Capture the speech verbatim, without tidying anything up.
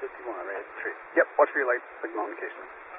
fifty-one, right? Tree. Yep, watch for your light signal indication.